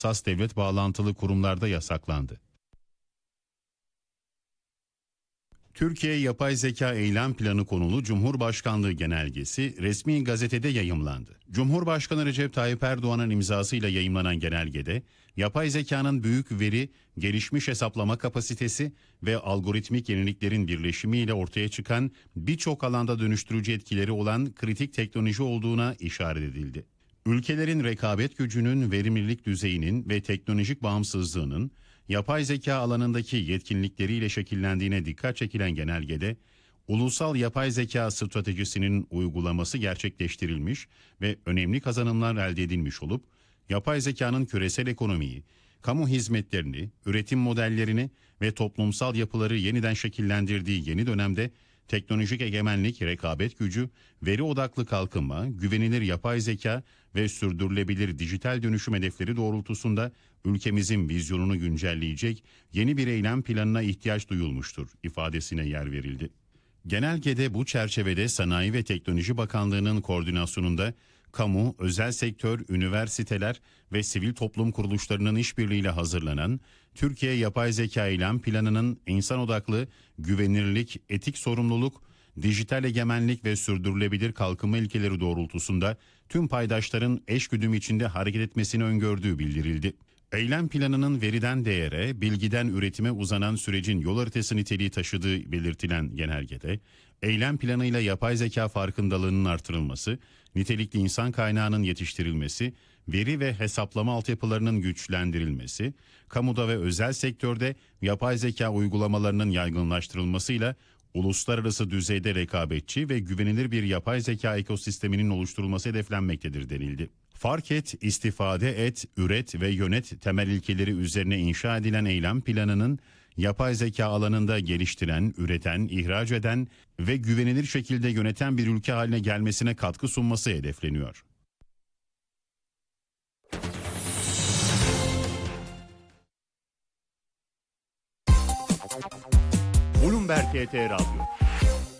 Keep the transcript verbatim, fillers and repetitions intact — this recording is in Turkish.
hassas devlet bağlantılı kurumlarda yasaklandı. Türkiye Yapay Zeka Eylem Planı konulu Cumhurbaşkanlığı genelgesi resmi gazetede yayımlandı. Cumhurbaşkanı Recep Tayyip Erdoğan'ın imzasıyla yayımlanan genelgede, yapay zekanın büyük veri, gelişmiş hesaplama kapasitesi ve algoritmik yeniliklerin birleşimiyle ortaya çıkan birçok alanda dönüştürücü etkileri olan kritik teknoloji olduğuna işaret edildi. Ülkelerin rekabet gücünün, verimlilik düzeyinin ve teknolojik bağımsızlığının yapay zeka alanındaki yetkinlikleriyle şekillendiğine dikkat çekilen genelgede, ulusal yapay zeka stratejisinin uygulaması gerçekleştirilmiş ve önemli kazanımlar elde edilmiş olup, yapay zekanın küresel ekonomiyi, kamu hizmetlerini, üretim modellerini ve toplumsal yapıları yeniden şekillendirdiği yeni dönemde teknolojik egemenlik, rekabet gücü, veri odaklı kalkınma, güvenilir yapay zeka ve sürdürülebilir dijital dönüşüm hedefleri doğrultusunda ülkemizin vizyonunu güncelleyecek yeni bir eylem planına ihtiyaç duyulmuştur ifadesine yer verildi. Genelgede bu çerçevede Sanayi ve Teknoloji Bakanlığı'nın koordinasyonunda kamu, özel sektör, üniversiteler ve sivil toplum kuruluşlarının işbirliğiyle hazırlanan Türkiye Yapay Zeka Eylem Planı'nın insan odaklı, güvenilirlik, etik sorumluluk, dijital egemenlik ve sürdürülebilir kalkınma ilkeleri doğrultusunda tüm paydaşların eşgüdüm içinde hareket etmesini öngördüğü bildirildi. Eylem planının veriden değere, bilgiden üretime uzanan sürecin yol haritası niteliği taşıdığı belirtilen genelgede, eylem planıyla yapay zeka farkındalığının artırılması, nitelikli insan kaynağının yetiştirilmesi, veri ve hesaplama altyapılarının güçlendirilmesi, kamuda ve özel sektörde yapay zeka uygulamalarının yaygınlaştırılmasıyla uluslararası düzeyde rekabetçi ve güvenilir bir yapay zeka ekosisteminin oluşturulması hedeflenmektedir denildi. Fark et, istifade et, üret ve yönet temel ilkeleri üzerine inşa edilen eylem planının yapay zeka alanında geliştiren, üreten, ihraç eden ve güvenilir şekilde yöneten bir ülke haline gelmesine katkı sunması hedefleniyor. Bloomberg T T Radyo